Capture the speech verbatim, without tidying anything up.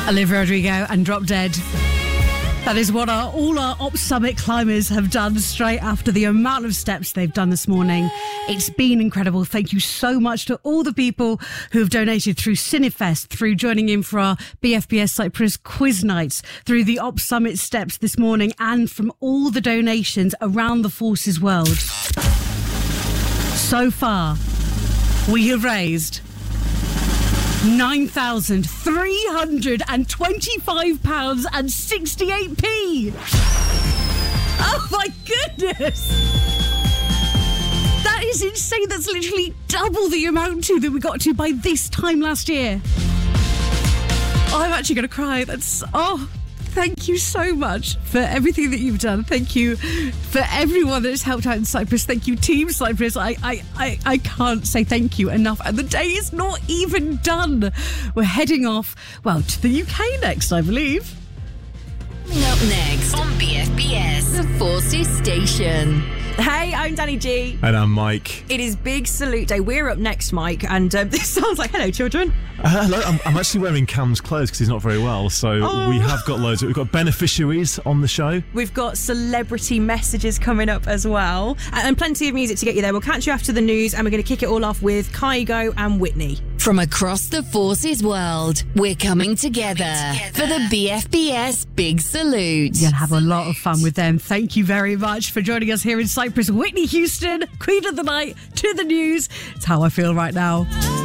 Olivia Rodrigo and Drop Dead. That is what our, all our Op Summit climbers have done straight after the amount of steps they've done this morning. It's been incredible. Thank you so much to all the people who have donated through Cinefest, through joining in for our B F B S Cyprus quiz nights, through the Op Summit steps this morning, and from all the donations around the Forces world. So far, we have raised nine thousand three hundred twenty-five pounds and sixty-eight p. Oh my goodness! That is insane. That's literally double the amount to that we got to by this time last year. Oh, I'm actually going to cry. That's... Oh... Thank you so much for everything that you've done. Thank you for everyone that has helped out in Cyprus. Thank you, Team Cyprus. I, I, I, I can't say thank you enough. And the day is not even done. We're heading off, well, to the U K next, I believe. Up next on B F B S, the Forces Station. Hey, I'm Danny G. And I'm Mike. It is Big Salute Day. We're up next, Mike, and um, this sounds like hello, children. Uh, hello, I'm, I'm actually wearing Cam's clothes because he's not very well, so Oh. we have got loads. We've got beneficiaries on the show. We've got celebrity messages coming up as well, and, and plenty of music to get you there. We'll catch you after the news, and we're going to kick it all off with Kygo and Whitney. From across the Forces world, we're coming together, coming together. for the B F B S Big Salute. You'll have a lot of fun with them. Thank you very much for joining us here in Cyprus. Whitney Houston, Queen of the Night, to the news. It's how I feel right now.